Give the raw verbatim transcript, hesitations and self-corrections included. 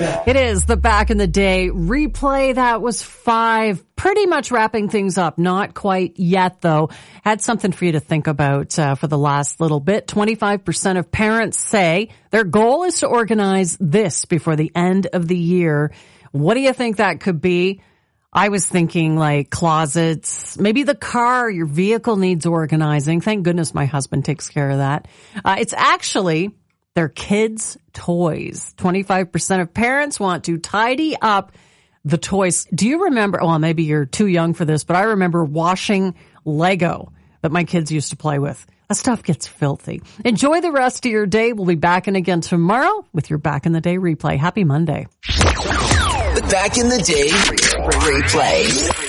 It is the Back in the Day replay. That was five. Pretty much wrapping things up. Not quite yet, though. Had something for you to think about uh, for the last little bit. twenty-five percent of parents say their goal is to organize this before the end of the year. What do you think that could be? I was thinking like closets, maybe the car, your vehicle needs organizing. Thank goodness my husband takes care of that. Uh, it's actually their kids' toys. twenty-five percent of parents want to tidy up the toys. Do you remember, well, maybe you're too young for this, but I remember washing Lego that my kids used to play with. That stuff gets filthy. Enjoy the rest of your day. We'll be back in again tomorrow with your Back in the Day replay. Happy Monday. The Back in the Day replay.